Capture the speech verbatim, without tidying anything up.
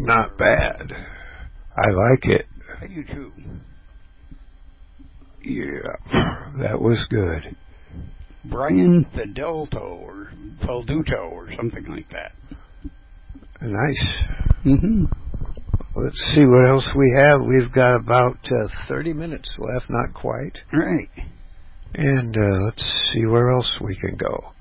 Not bad. I like it. I do too. Yeah, that was good. Brian Fidelto or Falduto or something like that. Nice. Mm-hmm. Let's see what else we have. We've got about uh, thirty minutes left, not quite. Right. And uh, let's see where else we can go.